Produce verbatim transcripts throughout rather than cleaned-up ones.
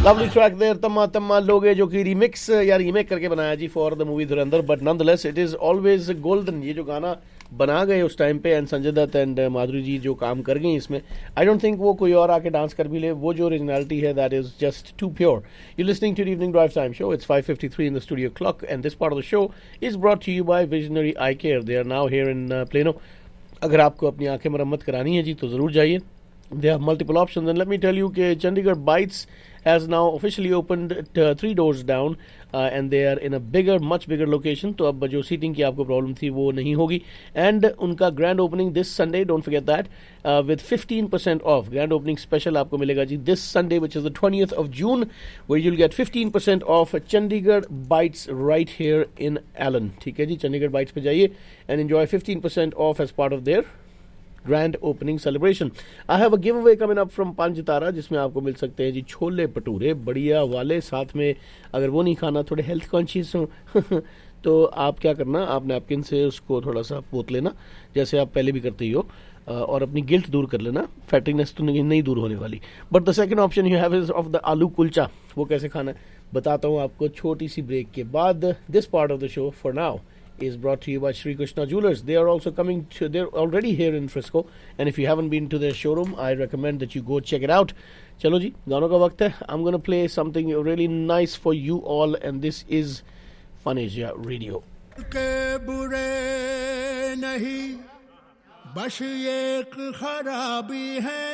Lovely track there तम्मा तम्मा लोगे, जो कि रीमिक्स या रीमेक करके बनाया जी for the movie Dhurandhar, but nonetheless it is always golden. ये जो गाना बना गए उस टाइम पे, एंड संजय दत्त एंड माधुरी जी जो काम कर गई इसमें, आई डोंट थिंक वो कोई और आके डांस कर भी ले। वो जो ओरिजिनलिटी है that is just to pure. You listening to the evening drive time show, it's five fifty three in the studio clock, and this part of the show is brought to you bye visionary I care. They are now here in plano. अगर आपको अपनी आंखें मरम्मत करानी है जी तो ज़रूर जाइए। They have multiple options, and let me tell you that Chandigarh Bites has now officially opened uh, three doors down, uh, and they are in a bigger, much bigger location. तो अब जो सीटिंग की आपको problem थी वो नहीं होगी, and उनका grand opening this Sunday, don't forget that, with fifteen percent of. Grand opening special आपको मिलेगा जी this Sunday, which is the twentieth of June, where you'll get fifteen percent of Chandigarh Bites right here in Allen। ठीक है जी, Chandigarh Bites पे जाइए and enjoy fifteen percent of as part of their grand opening celebration. I have a give away coming up from पंचतारा, जिसमें आपको मिल सकते हैं जी छोले भटूरे बढ़िया वाले। साथ में अगर वो नहीं खाना, थोड़े हेल्थ कॉन्शियस हो तो आप क्या करना, आप नैपकिन से उसको थोड़ा सा पोत लेना, जैसे आप पहले भी करते ही हो, और अपनी गिल्ट दूर कर लेना। फैटिंगनेस तो नहीं, नहीं दूर होने वाली। But the second option you have is of the आलू कुलचा। वो कैसे खाना है बताता हूँ आपको छोटी सी ब्रेक के बाद। This part of the show for now is brought to you by Sri Krishna Jewelers. They are also coming to, they're already here in Frisco, and if you haven't been to their showroom, I recommend that you go check it out. Chalo ji, gaano ka waqt hai. I'm going to play something really nice for you all, and this is Fun Asia Radio. के बुरे नहीं बस एक खराबी है।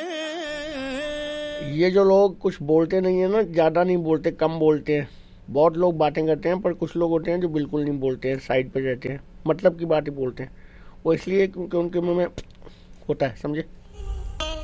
ये जो लोग कुछ बोलते नहीं है ना, ज़्यादा नहीं बोलते, कम बोलते हैं। बहुत लोग बातें करते हैं, पर कुछ लोग होते हैं जो बिल्कुल नहीं बोलते हैं, साइड पे रहते हैं, मतलब की बात ही बोलते हैं। वो इसलिए क्योंकि उनके मुंह में होता है, समझे।